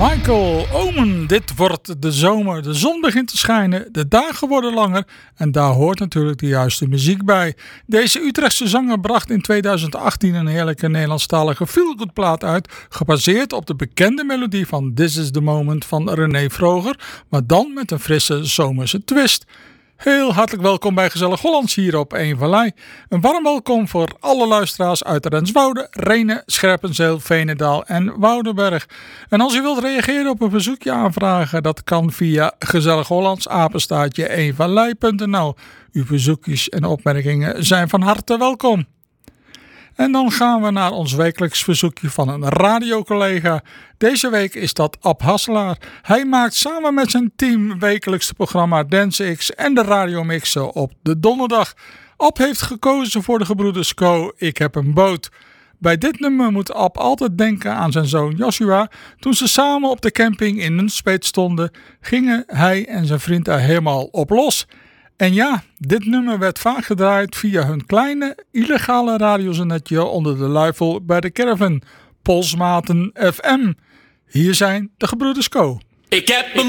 Michael Omen, dit wordt de zomer. De zon begint te schijnen, de dagen worden langer en daar hoort natuurlijk de juiste muziek bij. Deze Utrechtse zanger bracht in 2018 een heerlijke Nederlandstalige feelgood plaat uit, gebaseerd op de bekende melodie van This is the Moment van René Vroger, maar dan met een frisse zomerse twist. Heel hartelijk welkom bij Gezellig Hollands hier op Een Vallei. Een warm welkom voor alle luisteraars uit Renswoude, Rhenen, Scherpenzeel, Veenendaal en Woudenberg. En als u wilt reageren op een verzoekje aanvragen, dat kan via gezellighollands@eenvallei.nl. Uw verzoekjes en opmerkingen zijn van harte welkom. En dan gaan we naar ons wekelijks verzoekje van een radiocollega. Deze week is dat Ab Hasselaar. Hij maakt samen met zijn team wekelijks het programma Dance X en de radiomixen op de donderdag. Ab heeft gekozen voor de gebroeders Co. Ik heb een boot. Bij dit nummer moet Ab altijd denken aan zijn zoon Joshua. Toen ze samen op de camping in Nunspeet stonden, gingen hij en zijn vriend er helemaal op los. En ja, dit nummer werd vaak gedraaid via hun kleine, illegale radiozendetje onder de luifel bij de caravan, Polsmaten FM. Hier zijn de gebroeders Co. Ik heb een